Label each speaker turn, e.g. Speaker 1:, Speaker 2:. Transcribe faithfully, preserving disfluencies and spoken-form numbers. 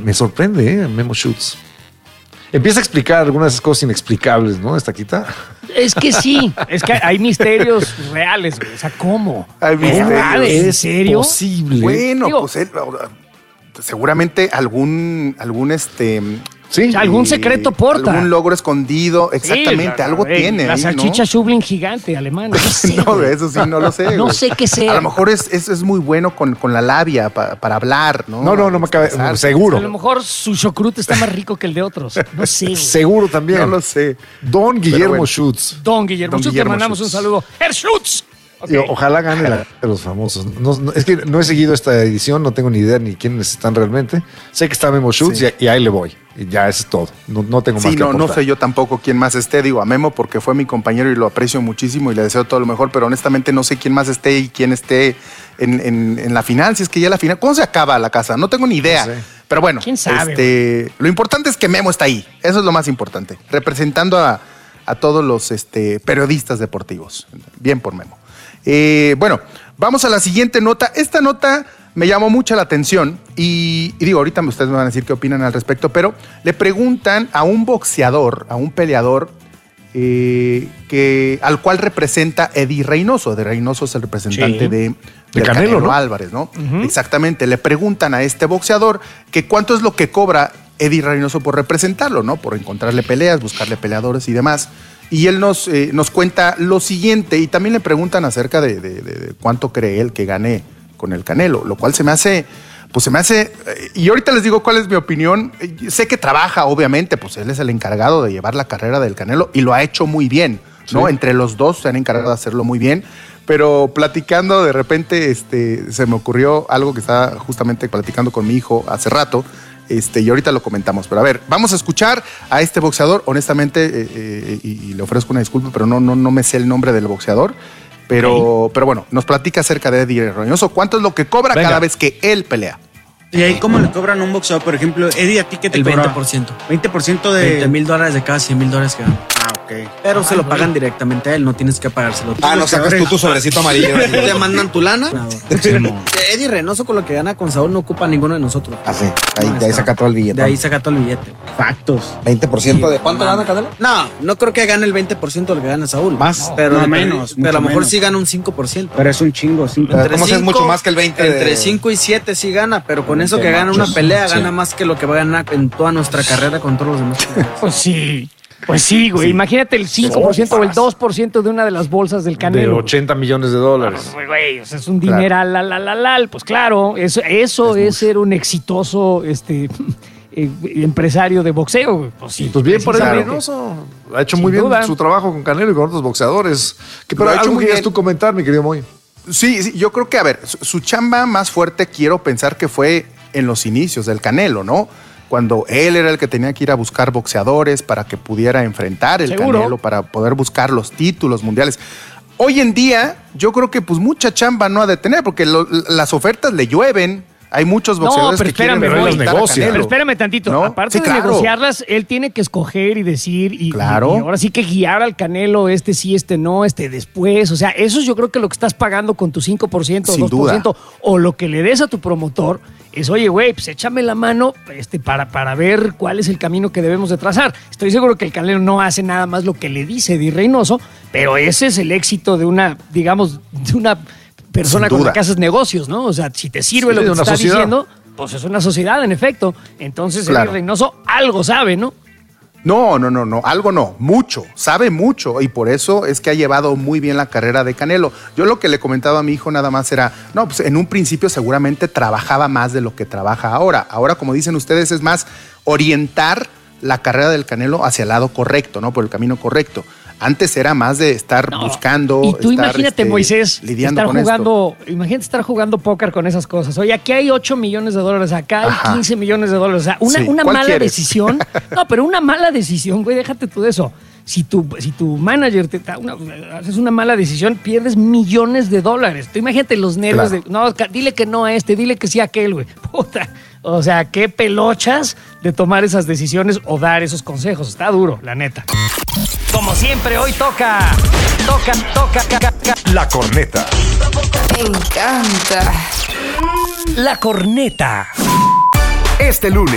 Speaker 1: me sorprende, ¿eh? Memo Schutz. Empieza a explicar algunas de esas cosas inexplicables, ¿no? Esta quita.
Speaker 2: Es que sí, es que hay misterios reales, güey. O sea, ¿cómo?
Speaker 3: Hay misterios.
Speaker 2: ¿Verdad? ¿En serio?
Speaker 1: Posible.
Speaker 3: Bueno,
Speaker 2: Digo,
Speaker 3: pues él, seguramente algún, algún este...
Speaker 1: Sí.
Speaker 2: Algún secreto porta.
Speaker 3: Algún logro escondido, exactamente,
Speaker 2: Sí, la,
Speaker 3: algo
Speaker 2: la,
Speaker 3: tiene.
Speaker 2: La
Speaker 3: ahí,
Speaker 2: salchicha
Speaker 3: ¿no?
Speaker 2: Schublin gigante alemana. No, sé,
Speaker 3: No,
Speaker 2: güey.
Speaker 3: eso sí, no lo sé.
Speaker 2: No
Speaker 3: güey.
Speaker 2: sé qué sea.
Speaker 3: A lo mejor es, es, es muy bueno con, con la labia pa, para hablar, ¿no?
Speaker 1: No, no, no me cabe.
Speaker 3: Expresar.
Speaker 1: Seguro.
Speaker 2: A lo mejor su chocrut está más rico que el de otros. No sé. Güey.
Speaker 1: Seguro también.
Speaker 3: No lo sé.
Speaker 1: Don Guillermo
Speaker 3: bueno.
Speaker 1: Schutz.
Speaker 2: Don Guillermo
Speaker 3: Don
Speaker 2: Schutz,
Speaker 3: Guillermo
Speaker 2: te mandamos
Speaker 3: Schutz.
Speaker 2: un saludo. ¡Herr Schutz!
Speaker 1: Y ojalá gane la de los famosos. No, no, es que no he seguido esta edición, no tengo ni idea ni quiénes están realmente. Sé que está Memo Schutz
Speaker 3: Sí.
Speaker 1: y, y ahí le voy. Y ya eso es todo. No, no tengo más
Speaker 3: Sí,
Speaker 1: que
Speaker 3: no, no
Speaker 1: aportar.
Speaker 3: sé yo tampoco quién más esté. Digo, a Memo porque fue mi compañero y lo aprecio muchísimo y le deseo todo lo mejor, pero honestamente no sé quién más esté y quién esté en, en, en la final. Si es que ya la final. ¿Cómo se acaba la casa? No tengo ni idea.
Speaker 1: No sé.
Speaker 3: Pero bueno,
Speaker 2: ¿Quién sabe,
Speaker 3: este, lo importante es que Memo está ahí. Eso es lo más importante. Representando a, a todos los este, periodistas deportivos. Bien por Memo. Eh, bueno, vamos a la siguiente nota. Esta nota me llamó mucho la atención y, y digo, ahorita ustedes me van a decir qué opinan al respecto, pero le preguntan a un boxeador, a un peleador, eh, que, al cual representa Eddie Reynoso. Eddie Reynoso es el representante
Speaker 2: Sí.
Speaker 3: de,
Speaker 1: De
Speaker 3: de
Speaker 1: Canelo,
Speaker 3: Canelo
Speaker 1: ¿no?
Speaker 3: Álvarez, ¿no?
Speaker 2: Ujú.
Speaker 3: Exactamente. Le preguntan a este boxeador que cuánto es lo que cobra Eddie Reynoso por representarlo, ¿no? Por encontrarle peleas, buscarle peleadores y demás. Y él nos, eh, nos cuenta lo siguiente y también le preguntan acerca de, de- de- de cuánto cree él que gane con el Canelo, lo cual se me hace, pues se me hace, eh, y ahorita les digo cuál es mi opinión. Eh, sé que trabaja, obviamente, pues él es el encargado de llevar la carrera del Canelo y lo ha hecho muy bien, ¿no?
Speaker 1: Sí.
Speaker 3: Entre los dos se han encargado de hacerlo muy bien, pero platicando de repente este, se me ocurrió algo que estaba justamente platicando con mi hijo hace rato. Este, y ahorita lo comentamos, pero a ver, vamos a escuchar a este boxeador, honestamente, eh, eh, y, y le ofrezco una disculpa, pero no, no, no me sé el nombre del boxeador, pero, okay. pero bueno, nos platica acerca de Eddie Reynoso, cuánto es lo que cobra Venga. cada vez que él pelea.
Speaker 4: ¿Y ahí cómo le cobran a un boxeador? Por ejemplo, Eddie, ¿a ti qué te
Speaker 5: El
Speaker 4: cobra?
Speaker 5: veinte por ciento.
Speaker 4: veinte por ciento de...
Speaker 5: veinte mil dólares de cada cien mil dólares que gana.
Speaker 4: Ah, ok.
Speaker 5: Pero
Speaker 4: Ay,
Speaker 5: se lo
Speaker 4: güey.
Speaker 5: pagan directamente a él, no tienes que pagárselo.
Speaker 6: Ah, no sacas tú tu sobrecito amarillo.
Speaker 5: Te mandan tu lana. No. Eddie Reynoso con lo que gana con Saúl no ocupa a ninguno de nosotros.
Speaker 6: Ah, sí. Ahí,
Speaker 5: No,
Speaker 6: de ahí
Speaker 5: está.
Speaker 6: saca todo el billete.
Speaker 5: De ahí saca todo el billete.
Speaker 4: Factos.
Speaker 6: veinte por ciento
Speaker 5: Sí.
Speaker 6: de cuánto gana Canelo.
Speaker 5: No, no creo que gane el veinte por ciento de lo que gana Saúl.
Speaker 6: Más.
Speaker 5: Pero,
Speaker 4: No, menos,
Speaker 5: Pero a lo
Speaker 4: mucho
Speaker 5: mejor
Speaker 4: menos.
Speaker 5: sí gana un cinco por ciento.
Speaker 4: Pero es un chingo, cinco.
Speaker 6: Pero ¿cómo si es mucho más que el veinte de-
Speaker 5: Entre cinco y siete sí gana, pero con eso que gana
Speaker 6: machos.
Speaker 5: una pelea,
Speaker 6: Sí.
Speaker 5: gana más que lo que va a ganar en toda nuestra carrera con todos los demás.
Speaker 2: Pues sí. Pues sí, güey. Sí. Imagínate el cinco por ciento o el dos por ciento de una de las bolsas del Canelo.
Speaker 1: De ochenta millones de dólares.
Speaker 2: Pues, güey, o sea, es un dineral, la, la, la, la, pues claro, eso, eso es, es ser un exitoso este, eh, empresario de boxeo. Güey. Pues sí.
Speaker 1: Pues bien por él,
Speaker 2: Claro.
Speaker 1: Reynoso. Ha hecho
Speaker 2: Sin
Speaker 1: muy bien
Speaker 2: duda.
Speaker 1: su trabajo con Canelo y con otros boxeadores. Que,
Speaker 3: Lo
Speaker 1: pero
Speaker 3: ha hecho
Speaker 1: algo
Speaker 3: muy
Speaker 1: querías
Speaker 3: bien.
Speaker 1: tú comentar, mi querido Moy.
Speaker 3: Sí, sí, yo creo que, a ver, su, su chamba más fuerte quiero pensar que fue en los inicios del Canelo, ¿no? Cuando él era el que tenía que ir a buscar boxeadores para que pudiera enfrentar el
Speaker 2: Seguro.
Speaker 3: Canelo, para poder buscar los títulos mundiales. Hoy en día, yo creo que pues mucha chamba no ha de tener, porque lo- las ofertas le llueven. Hay muchos
Speaker 2: No,
Speaker 3: boxeadores
Speaker 2: pero
Speaker 3: que quieren
Speaker 2: espérame,
Speaker 1: pero él las
Speaker 3: enfrentar a
Speaker 1: negocia.
Speaker 3: Canelo.
Speaker 2: Pero espérame tantito.
Speaker 3: ¿No?
Speaker 2: Aparte
Speaker 3: Sí,
Speaker 2: de
Speaker 3: claro.
Speaker 2: negociarlas, él tiene que escoger y decir. Y,
Speaker 3: Claro.
Speaker 2: y- y ahora sí que guiar al Canelo, este sí, este no, este después. O sea, eso es yo creo que lo que estás pagando con tu cinco por ciento o
Speaker 3: Sin
Speaker 2: dos por ciento.
Speaker 3: duda.
Speaker 2: O lo que le des a tu promotor es, oye, güey, pues échame la mano este, para, para ver cuál es el camino que debemos de trazar. Estoy seguro que el Canelo no hace nada más lo que le dice Eddie Reynoso, pero ese es el éxito de una, digamos, de una persona
Speaker 3: Sin
Speaker 2: con la
Speaker 3: duda.
Speaker 2: que haces negocios, ¿no? O sea, si te sirve
Speaker 1: Sí,
Speaker 2: lo
Speaker 1: de
Speaker 2: que te
Speaker 1: una
Speaker 2: está
Speaker 1: sociedad.
Speaker 2: diciendo, pues es una sociedad, en efecto. Entonces,
Speaker 3: Claro.
Speaker 2: Eddie Reynoso algo sabe, ¿no?
Speaker 3: No, no, no, no, algo no, mucho, sabe mucho y por eso es que ha llevado muy bien la carrera de Canelo. Yo lo que le comentaba a mi hijo nada más era, no, pues en un principio seguramente trabajaba más de lo que trabaja ahora. Ahora, como dicen ustedes, es más orientar la carrera del Canelo hacia el lado correcto, ¿no? Por el camino correcto. Antes era más de estar
Speaker 2: No.
Speaker 3: buscando.
Speaker 2: Y tú
Speaker 3: estar,
Speaker 2: imagínate,
Speaker 3: este,
Speaker 2: Moisés,
Speaker 3: lidiando
Speaker 2: estar
Speaker 3: con
Speaker 2: jugando, imagínate estar jugando póker con esas cosas. Oye, aquí hay ocho millones de dólares, acá hay
Speaker 3: Ajá.
Speaker 2: quince millones de dólares. O sea, una,
Speaker 3: Sí,
Speaker 2: una
Speaker 3: ¿cuál
Speaker 2: mala
Speaker 3: quieres?
Speaker 2: decisión. No, pero una mala decisión, güey, déjate tú de eso. Si tu, si tu manager te da una, haces una mala decisión, pierdes millones de dólares. Tú imagínate los nervios
Speaker 3: Claro.
Speaker 2: de, no, ca- dile que no a este, dile que sí a aquel, güey. Puta. O sea, qué pelochas de tomar esas decisiones o dar esos consejos. Está duro, la neta. Como siempre, hoy toca, toca, toca, ca- ca- ca-
Speaker 1: La corneta.
Speaker 7: Me encanta.
Speaker 2: la corneta.
Speaker 8: Este lunes.